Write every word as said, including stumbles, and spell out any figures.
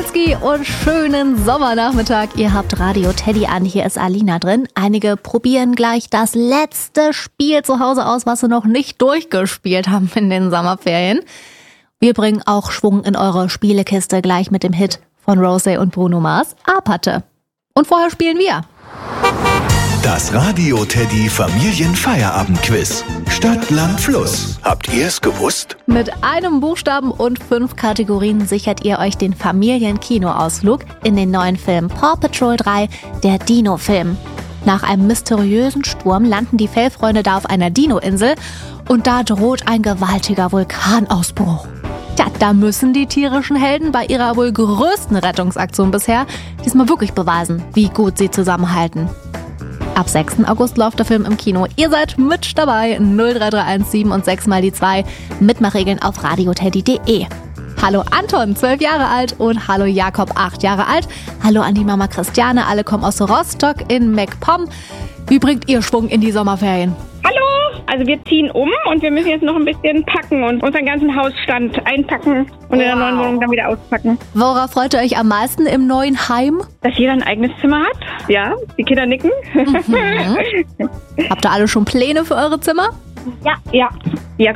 Schimanski und schönen Sommernachmittag. Ihr habt Radio Teddy an, hier ist Alina drin. Einige probieren gleich das letzte Spiel zu Hause aus, was sie noch nicht durchgespielt haben in den Sommerferien. Wir bringen auch Schwung in eure Spielekiste gleich mit dem Hit von Rosé und Bruno Mars, Apathe. Und vorher spielen wir. Das Radio Teddy Familienfeierabendquiz. Stadt, Land, Fluss. Habt ihr es gewusst? Mit einem Buchstaben und fünf Kategorien sichert ihr euch den Familienkinoausflug in den neuen Film Paw Patrol drei, der Dino-Film. Nach einem mysteriösen Sturm landen die Fellfreunde da auf einer Dino-Insel und da droht ein gewaltiger Vulkanausbruch. Tja, da müssen die tierischen Helden bei ihrer wohl größten Rettungsaktion bisher diesmal wirklich beweisen, wie gut sie zusammenhalten. Ab sechsten August läuft der Film im Kino. Ihr seid mit dabei. null drei drei eins sieben und sechs mal die zwei. Mitmachregeln auf radioteddy punkt de. Hallo Anton, zwölf Jahre alt und hallo Jakob, acht Jahre alt. Hallo an die Mama Christiane, alle kommen aus Rostock in MacPom. Wie bringt ihr Schwung in die Sommerferien? Hallo! Also wir ziehen um und wir müssen jetzt noch ein bisschen packen und unseren ganzen Hausstand einpacken und in der neuen Wohnung dann wieder auspacken. Worauf freut ihr euch am meisten im neuen Heim? Dass jeder ein eigenes Zimmer hat. Ja, die Kinder nicken. Mhm. Habt ihr alle schon Pläne für eure Zimmer? Ja. Ja. Ja.